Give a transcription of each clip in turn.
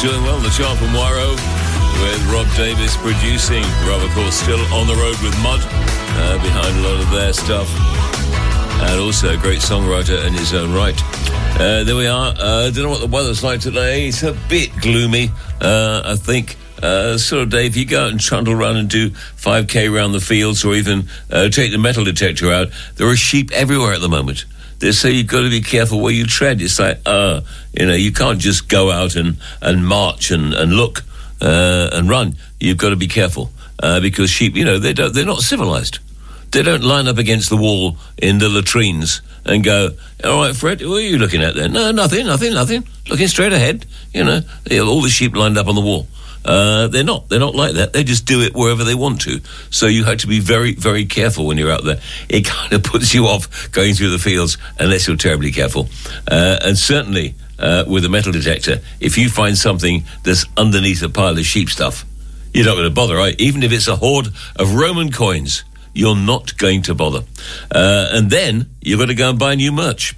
doing well. The Chart from Wiro with Rob Davis producing. Rob, of course, still on the road with Mud behind a lot of their stuff. And also a great songwriter in his own right. There we are. Don't know what the weather's like today. It's a bit gloomy, I think. Sort of, Dave, you go out and trundle around and do 5K around the fields or even take the metal detector out. There are sheep everywhere at the moment. They say you've got to be careful where you tread. It's like, you can't just go out and march and look and run. You've got to be careful because sheep, they're not civilized. They don't line up against the wall in the latrines and go, all right, Fred, what are you looking at there? No, nothing. Looking straight ahead. All the sheep lined up on the wall. They're not like that. They just do it wherever they want to. So you have to be very, very careful when you're out there. It kind of puts you off going through the fields unless you're terribly careful. And certainly with a metal detector, if you find something that's underneath a pile of sheep stuff, you're not going to bother, right? Even if it's a hoard of Roman coins, you're not going to bother. And then you've got to go and buy new merch.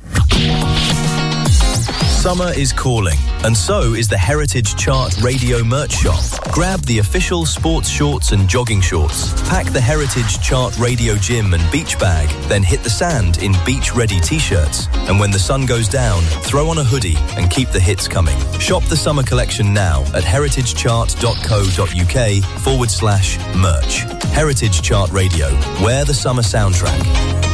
Summer is calling, and so is the Heritage Chart Radio merch shop. Grab the official sports shorts and jogging shorts, pack the Heritage Chart Radio gym and beach bag, then hit the sand in beach-ready t-shirts. And when the sun goes down, throw on a hoodie and keep the hits coming. Shop the summer collection now at heritagechart.co.uk/merch. Heritage Chart Radio, wear the summer soundtrack.